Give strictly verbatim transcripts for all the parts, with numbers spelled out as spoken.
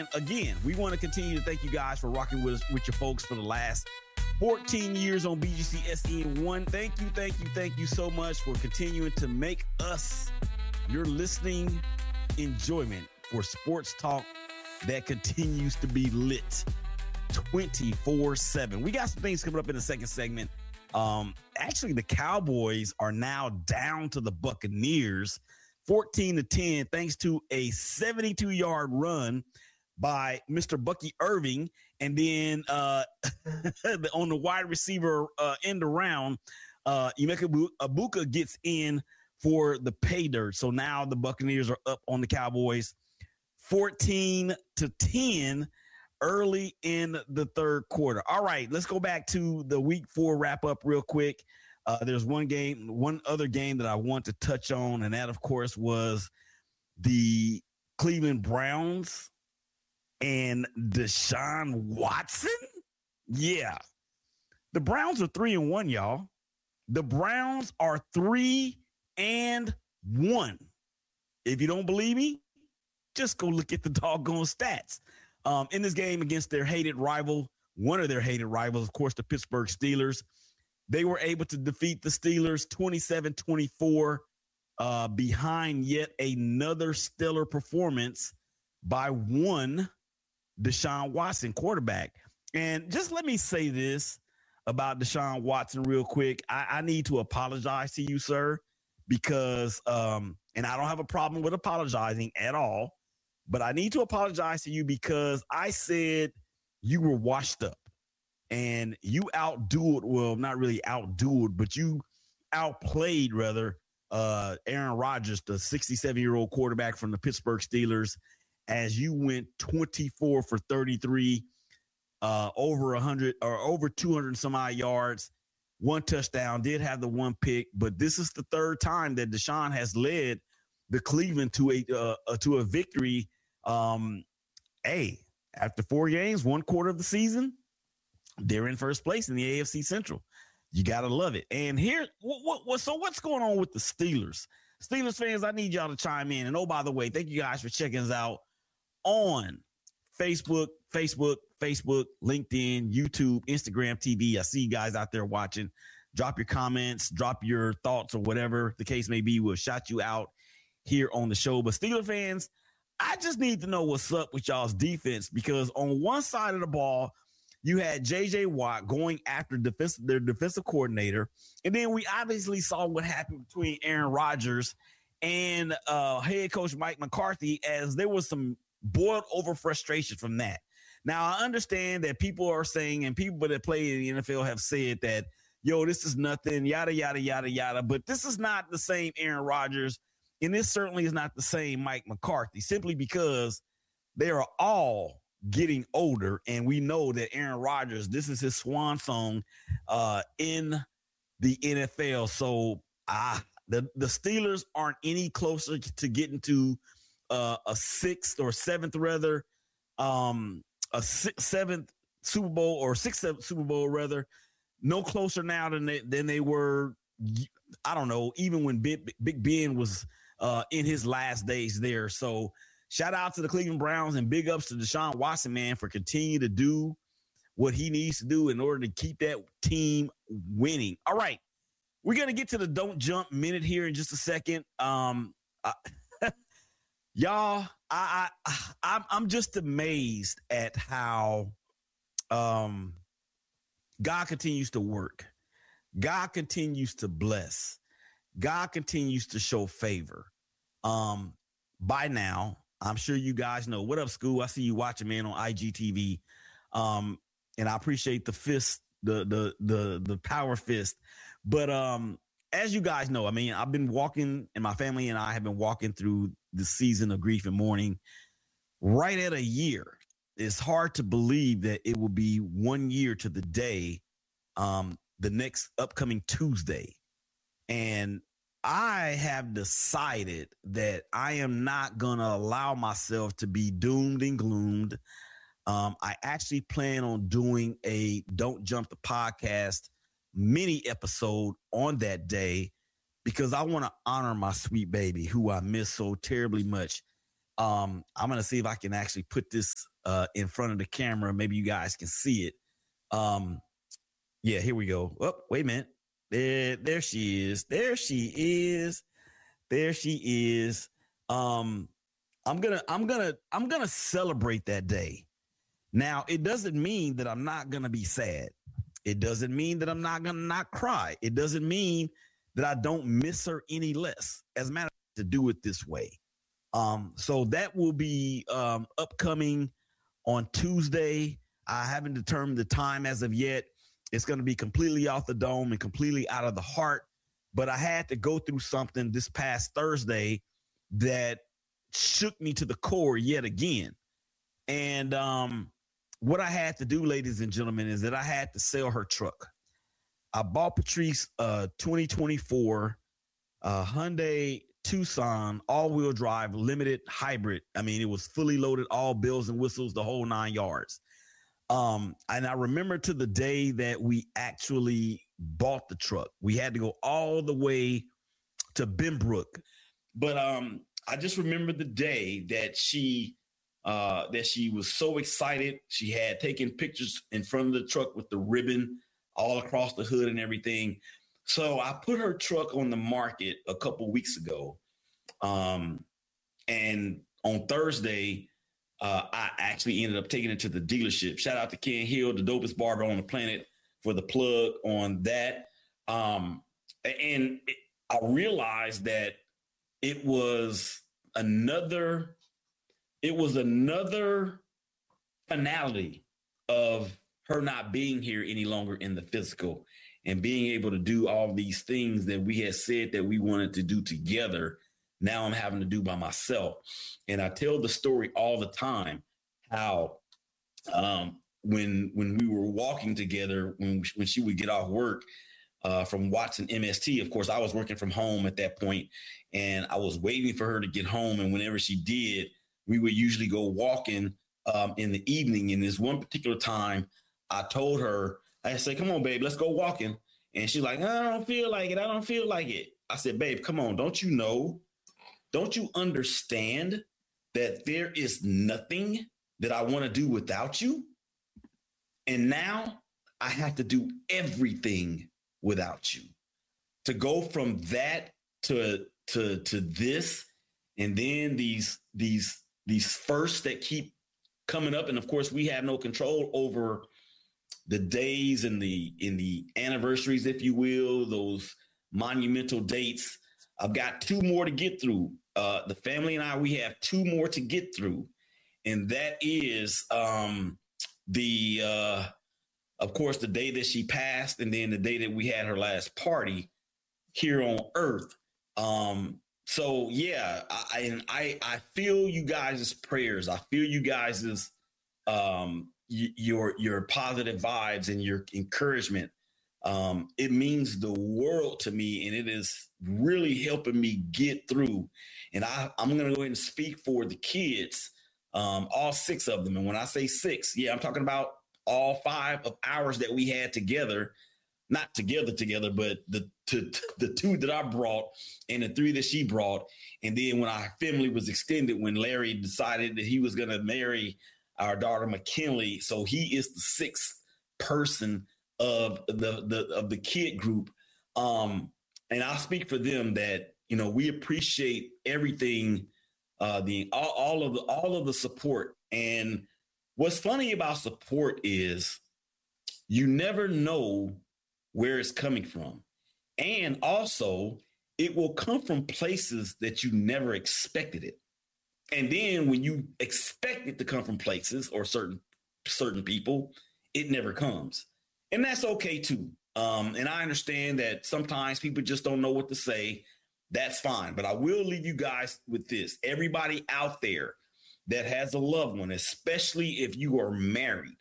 man, again, we want to continue to thank you guys for rocking with us, with your folks for the last fourteen years on B G C S E N one. Thank you, thank you, thank you so much for continuing to make us your listening enjoyment for sports talk that continues to be lit twenty-four seven. We got some things coming up in the second segment. Um, actually, the Cowboys are now down to the Buccaneers fourteen to ten, thanks to a seventy-two yard run by Mister Bucky Irving. And then uh, on the wide receiver uh, end around, uh, Emeka Egbuka gets in for the pay dirt. So now the Buccaneers are up on the Cowboys fourteen to ten early in the third quarter. All right, let's go back to the week four wrap up real quick. Uh, there's one game, one other game that I want to touch on, and that, of course, was the Cleveland Browns and Deshaun Watson. Yeah, the Browns are three and one, y'all. The Browns are three and one. If you don't believe me, just go look at the doggone stats. Um, in this game against their hated rival, one of their hated rivals, of course, the Pittsburgh Steelers, they were able to defeat the Steelers twenty-seven twenty-four uh, behind yet another stellar performance by one Deshaun Watson, quarterback. And just let me say this about Deshaun Watson real quick. I, I need to apologize to you, sir, because, um, and I don't have a problem with apologizing at all, but I need to apologize to you because I said you were washed up and you outdueled, well, not really outdueled, but you outplayed, rather, uh, Aaron Rodgers, the sixty-seven-year-old quarterback from the Pittsburgh Steelers, as you went twenty-four for thirty-three, uh, over one hundred or over two hundred some odd yards, one touchdown, did have the one pick, but this is the third time that Deshaun has led the Cleveland to a uh, uh, to a victory. Um, hey, after four games, one quarter of the season, they're in first place in the A F C Central. You gotta love it. And here, what, what, what? So what's going on with the Steelers? Steelers fans, I need y'all to chime in. And oh, by the way, thank you guys for checking us out on Facebook, Facebook, Facebook, LinkedIn, YouTube, Instagram T V. I see you guys out there watching. Drop your comments, drop your thoughts, or whatever the case may be. We'll shout you out here on the show. But Steeler fans, I just need to know what's up with y'all's defense, because on one side of the ball, you had J J Watt going after defense, their defensive coordinator. And then we obviously saw what happened between Aaron Rodgers and uh, head coach Mike McCarthy, as there was some boiled over frustration from that. Now, I understand that people are saying, and people that play in the N F L have said that, yo, this is nothing, yada, yada, yada, yada. But this is not the same Aaron Rodgers. And this certainly is not the same Mike McCarthy, simply because they are all getting older. And we know that Aaron Rodgers, this is his swan song uh, in the N F L. So uh, the, the Steelers aren't any closer to getting to uh, a sixth or seventh, rather, um, a sixth, seventh Super Bowl or sixth, seventh Super Bowl, rather. No closer now than they, than they were, I don't know, even when Big, Big Ben was uh, in his last days there. So shout out to the Cleveland Browns and big ups to Deshaun Watson, man, for continuing to do what he needs to do in order to keep that team winning. All right, we're going to get to the don't jump minute here in just a second. Um, I, y'all, I, I, I'm, I'm just amazed at how um, God continues to work. God continues to bless. God continues to show favor. Um, by now, I'm sure you guys know. What up, School? I see you watching, man, on I G T V. Um, and I appreciate the fist, the the the the power fist. But um, as you guys know, I mean, I've been walking, and my family and I have been walking through the season of grief and mourning right at a year. It's hard to believe that it will be one year to the day, um, the next upcoming Tuesday. And I have decided that I am not going to allow myself to be doomed and gloomed. Um, I actually plan on doing a Don't Jump the Podcast mini episode on that day, because I want to honor my sweet baby, who I miss so terribly much. Um, I'm going to see if I can actually put this uh, in front of the camera. Maybe you guys can see it. Um, yeah, here we go. Oh, wait a minute. There, there she is. There she is. There she is. Um, I'm gonna, I'm gonna, I'm gonna celebrate that day. Now, it doesn't mean that I'm not gonna be sad. It doesn't mean that I'm not gonna not cry. It doesn't mean that I don't miss her any less. As a matter of fact, to do it this way. Um, so that will be um, upcoming on Tuesday. I haven't determined the time as of yet. It's going to be completely off the dome and completely out of the heart. But I had to go through something this past Thursday that shook me to the core yet again. And um, what I had to do, ladies and gentlemen, is that I had to sell her truck. I bought Patrice a twenty twenty-four uh, Hyundai Tucson all-wheel drive limited hybrid. I mean, it was fully loaded, all bells and whistles, the whole nine yards. Um, and I remember to the day that we actually bought the truck. We had to go all the way to Benbrook. But um, I just remember the day that she uh, that she was so excited. She had taken pictures in front of the truck with the ribbon all across the hood and everything. So I put her truck on the market a couple weeks ago. Um, and on Thursday, uh, I actually ended up taking it to the dealership. Shout out to Ken Hill, the dopest barber on the planet, for the plug on that. Um, and it, I realized that it was another, it was another finality of her not being here any longer in the physical and being able to do all these things that we had said that we wanted to do together. Now I'm having to do by myself. And I tell the story all the time, how um, when when we were walking together, when, when she would get off work uh, from Watson M S T, of course, I was working from home at that point, and I was waiting for her to get home. And whenever she did, we would usually go walking um, in the evening. And this one particular time, I told her, I said, come on, babe, let's go walking. And she's like, I don't feel like it. I don't feel like it. I said, babe, come on. Don't you know? Don't you understand that there is nothing that I want to do without you? And now I have to do everything without you. To go from that to, to, to this, and then these, these, these firsts that keep coming up. And of course, we have no control over the days and the in the anniversaries, if you will, those monumental dates. I've got two more to get through. Uh, the family and I, we have two more to get through. And that is um, the, uh, of course, the day that she passed, and then the day that we had her last party here on Earth. Um, so, yeah, I, and I, I feel you guys' prayers. I feel you guys' um, your your positive vibes and your encouragement. Um, it means the world to me, and it is really helping me get through. And I, I'm going to go ahead and speak for the kids, um, all six of them. And when I say six, yeah, I'm talking about all five of hours that we had together, not together together, but the to, the two that I brought and the three that she brought. And then when our family was extended, when Larry decided that he was going to marry our daughter McKinley, so he is the sixth person of the, the of the kid group. Um, and I'll speak for them that, you know, we appreciate everything, uh, the all, all of the all of the support. And what's funny about support is you never know where it's coming from. And also, it will come from places that you never expected it. And then when you expect it to come from places or certain certain people, it never comes. And that's okay, too. Um, and I understand that sometimes people just don't know what to say. That's fine. But I will leave you guys with this. Everybody out there that has a loved one, especially if you are married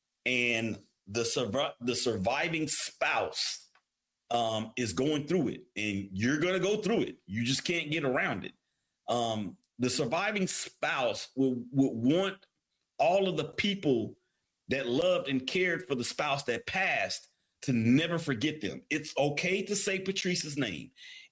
and the, survi- the surviving spouse um, is going through it, and you're going to go through it. You just can't get around it. Um, the surviving spouse will, will want all of the people that loved and cared for the spouse that passed to never forget them. It's okay to say Patrice's name.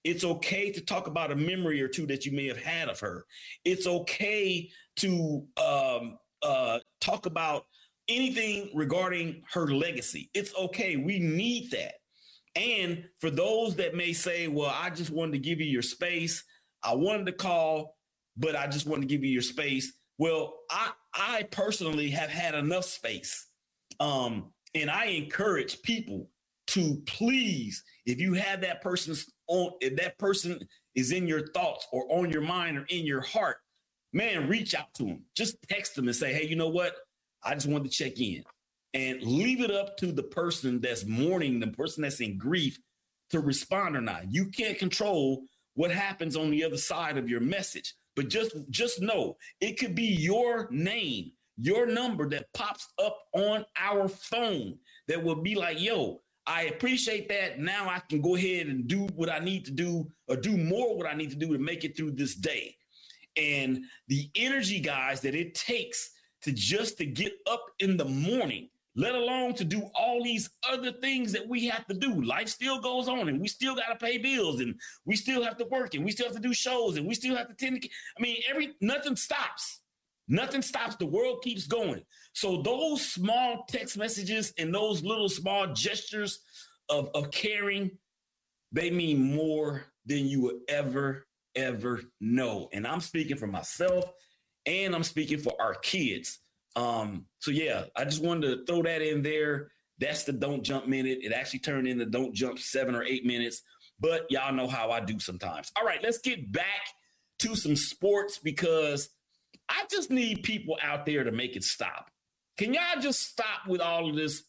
It's okay to talk about a memory or two that you may have had of her. It's okay to um, uh, talk about anything regarding her legacy. It's okay. We need that. And for those that may say, well, I just wanted to give you your space. I wanted to call, but I just wanted to give you your space. Well, I, I personally have had enough space. Um, and I encourage people to please, if you have that person's on, if that person is in your thoughts or on your mind or in your heart, man, reach out to them. Just text them and say, hey, you know what? I just wanted to check in. And leave it up to the person that's mourning, the person that's in grief, to respond or not. You can't control what happens on the other side of your message, but just, just know it could be your name, your number that pops up on our phone that will be like, yo, I appreciate that. Now I can go ahead and do what I need to do, or do more what I need to do to make it through this day. And the energy, guys, that it takes to just to get up in the morning, let alone to do all these other things that we have to do. Life still goes on, and we still got to pay bills, and we still have to work, and we still have to do shows, and we still have to tend to, I mean, every, nothing stops. Nothing stops. The world keeps going. So those small text messages and those little small gestures of, of caring, they mean more than you would ever, ever know. And I'm speaking for myself, and I'm speaking for our kids. Um, so yeah, I just wanted to throw that in there. That's the Don't Jump minute. It actually turned into Don't Jump seven or eight minutes, but y'all know how I do sometimes. All right, let's get back to some sports, because I just need people out there to make it stop. Can y'all just stop with all of this,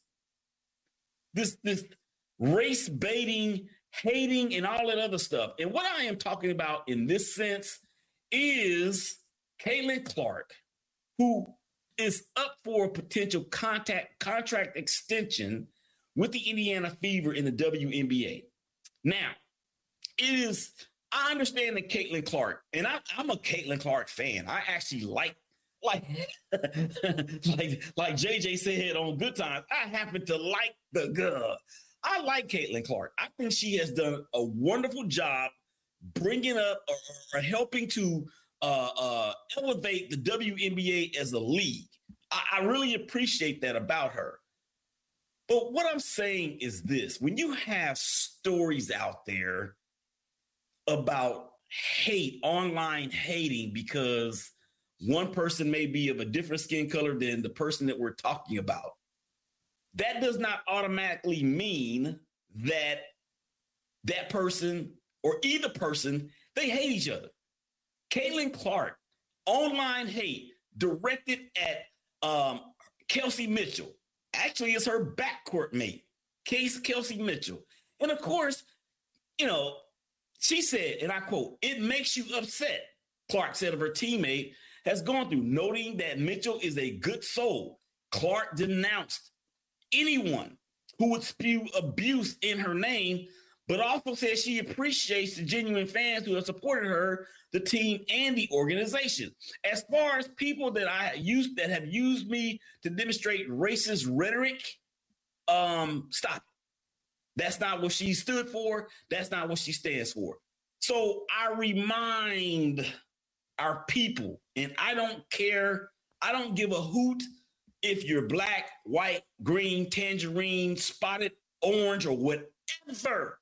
this, this race baiting, hating, and all that other stuff? And what I am talking about in this sense is Caitlin Clark, who is up for a potential contact contract extension with the Indiana Fever in the W N B A. Now, it is, I understand that Caitlin Clark, and I, I'm a Caitlin Clark fan. I actually like, like, like, like J J said on Good Times, I happen to like the girl. I like Caitlin Clark. I think she has done a wonderful job bringing up or, or helping to uh, uh, elevate the W N B A as a league. I, I really appreciate that about her. But what I'm saying is this: when you have stories out there about hate, online hating, because one person may be of a different skin color than the person that we're talking about, that does not automatically mean that that person or either person, they hate each other. Caitlin Clark, online hate directed at um, Kelsey Mitchell. Actually, it's her backcourt mate, Case Kelsey Mitchell. And of course, you know, she said, and I quote, "It makes you upset," Clark said of her teammate, has gone through, noting that Mitchell is a good soul. Clark denounced anyone who would spew abuse in her name, but also said she appreciates the genuine fans who have supported her, the team, and the organization. As far as people that I used that have used me to demonstrate racist rhetoric, um, stop it. That's not what she stood for. That's not what she stands for. So I remind our people, and I don't care, I don't give a hoot if you're black, white, green, tangerine, spotted, orange, or whatever.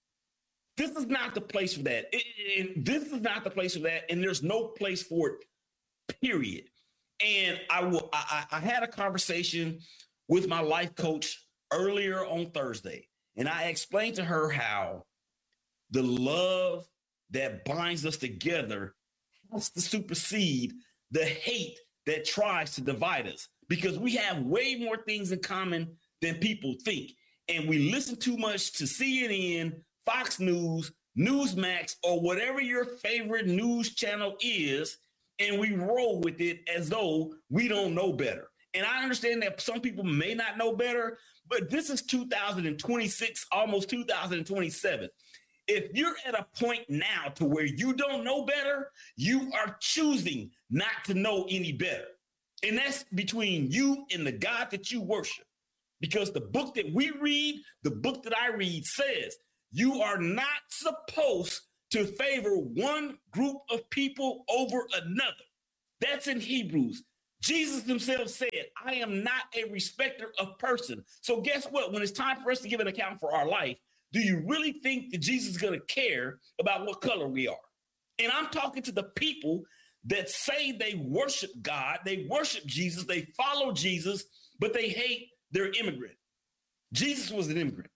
This is not the place for that. It, it, this is not the place for that, and there's no place for it, period. And I will. I, I had a conversation with my life coach earlier on Thursday, and I explained to her how the love that binds us together has to supersede the hate that tries to divide us, because we have way more things in common than people think. And we listen too much to C N N, Fox News, Newsmax, or whatever your favorite news channel is, and we roll with it as though we don't know better. And I understand that some people may not know better, but this is two thousand twenty-six, almost two thousand twenty-seven. If you're at a point now to where you don't know better, you are choosing not to know any better. And that's between you and the God that you worship. Because the book that we read, the book that I read says, You are not supposed to favor one group of people over another. That's in Hebrews. Jesus himself said, I am not a respecter of person. So guess what? When it's time for us to give an account for our life, do you really think that Jesus is going to care about what color we are? And I'm talking to the people that say they worship God, they worship Jesus, they follow Jesus, but they hate their immigrant. Jesus was an immigrant.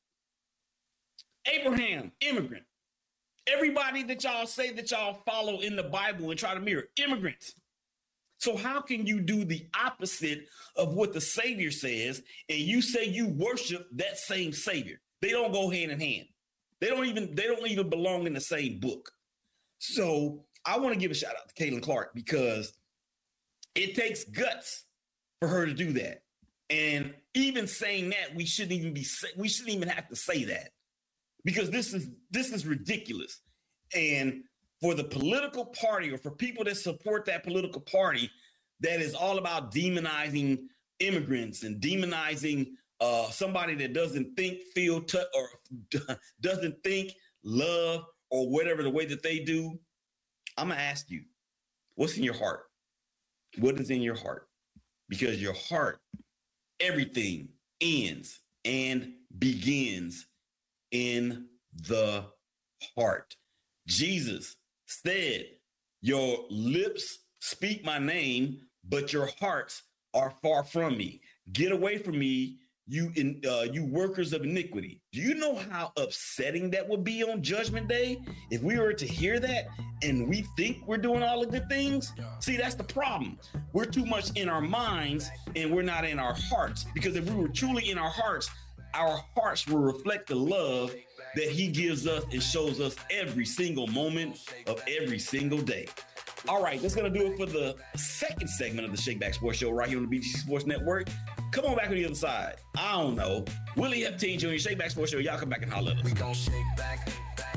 Abraham, immigrant. Everybody that y'all say that y'all follow in the Bible and try to mirror, immigrants. So how can you do the opposite of what the Savior says and you say you worship that same Savior? They don't go hand in hand. They don't even they don't even belong in the same book. So I want to give a shout out to Caitlin Clark because it takes guts for her to do that. And even saying that, we shouldn't even be we shouldn't even have to say that because this is this is ridiculous. And for the political party or for people that support that political party that is all about demonizing immigrants and demonizing uh, somebody that doesn't think, feel, touch, or doesn't think, love, or whatever the way that they do, I'm going to ask you, what's in your heart? What is in your heart? Because your heart, everything ends and begins in the heart. Jesus said, your lips speak my name, but your hearts are far from me. Get away from me, you in, uh, you workers of iniquity. Do you know how upsetting that would be on Judgment Day if we were to hear that and we think we're doing all the good things? See, that's the problem. We're too much in our minds and we're not in our hearts, because if we were truly in our hearts, our hearts will reflect the love that he gives us and shows us every single moment of every single day. All right, that's going to do it for the second segment of the Shake Back Sports Show right here on the B G C Sports Network. Come on back on the other side. I don't know. Willie Epstein Junior, Shake Back Sports Show. Y'all come back and holler at us. We gon' shake back.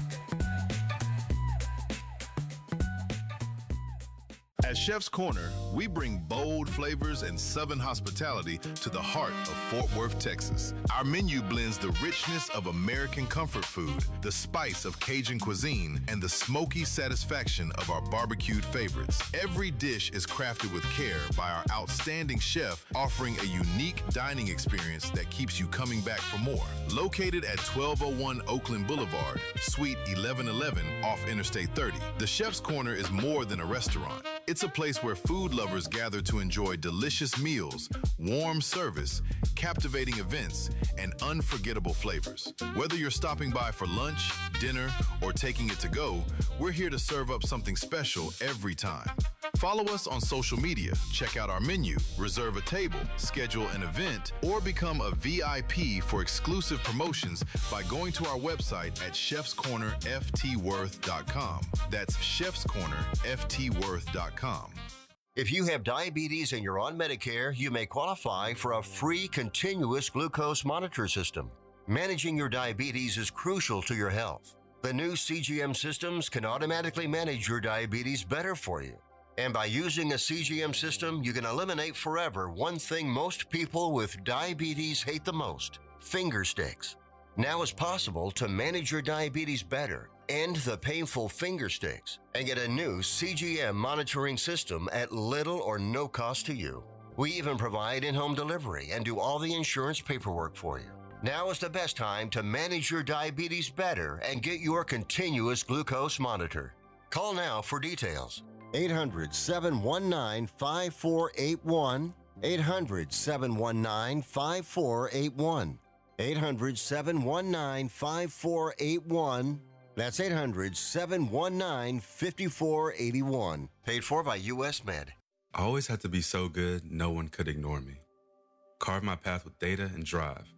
At Chef's Corner, we bring bold flavors and Southern hospitality to the heart of Fort Worth, Texas. Our menu blends the richness of American comfort food, the spice of Cajun cuisine, and the smoky satisfaction of our barbecued favorites. Every dish is crafted with care by our outstanding chef, offering a unique dining experience that keeps you coming back for more. Located at twelve oh one Oakland Boulevard, Suite eleven eleven off Interstate thirty, the Chef's Corner is more than a restaurant. It's a place where food lovers gather to enjoy delicious meals, warm service, captivating events, and unforgettable flavors. Whether you're stopping by for lunch, dinner, or taking it to go, we're here to serve up something special every time. Follow us on social media, check out our menu, reserve a table, schedule an event, or become a V I P for exclusive promotions by going to our website at chefs corner f t worth dot com. That's chefs corner f t worth dot com. If you have diabetes and you're on Medicare, you may qualify for a free continuous glucose monitor system. Managing your diabetes is crucial to your health. The new C G M systems can automatically manage your diabetes better for you. And by using a C G M system, you can eliminate forever one thing most people with diabetes hate the most: finger sticks. Now it's possible to manage your diabetes better, end the painful finger sticks, and get a new C G M monitoring system at little or no cost to you. We even provide in-home delivery and do all the insurance paperwork for you. Now is the best time to manage your diabetes better and get your continuous glucose monitor. Call now for details. eight hundred, seven one nine, five four eight one. eight hundred, seven one nine, five four eight one. eight hundred, seven one nine, five four eight one. That's eight hundred, seven one nine, five four eight one. Paid for by U S Med. I always had to be so good, no one could ignore me. Carve my path with data and drive.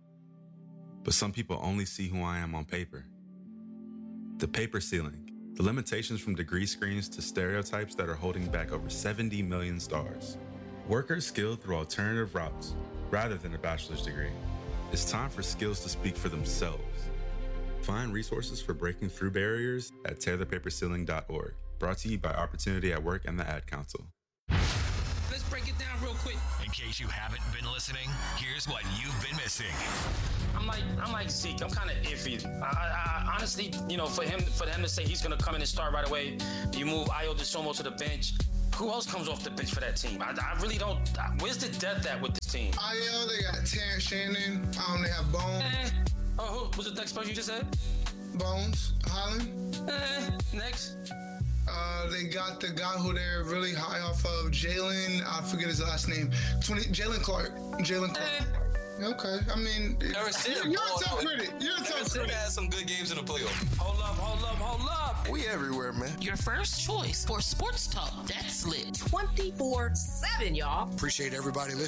But some people only see who I am on paper. The paper ceiling. The limitations from degree screens to stereotypes that are holding back over seventy million stars. Workers skilled through alternative routes, rather than a bachelor's degree. It's time for skills to speak for themselves. Find resources for breaking through barriers at tear the paper ceiling dot org. Brought to you by Opportunity at Work and the Ad Council. Let's break it down real quick. In case you haven't been listening, here's what you've been missing. I'm like, I'm like Zeke. I'm kind of iffy. I, I, I honestly, you know, for him, for him to say he's gonna come in and start right away, you move Ayo Dosunmu to the bench. Who else comes off the bench for that team? I, I really don't. Where's the depth at with this team? Ayo, they got Terrence Shannon. Um, they have Bones. Eh. Oh, who was the next person you just said? Bones Highland. Eh. Next. Uh, they got the guy who they're really high off of, Jalen. I forget his last name. Twenty. Jalen Clark. Jalen Clark. Eh. Okay, I mean, you're, you're a tough critic. You're a tough critic. had some good games in the playoff. Hold up, hold up, hold up. We everywhere, man. Your first choice for sports talk that's lit twenty-four seven, y'all. Appreciate everybody listening.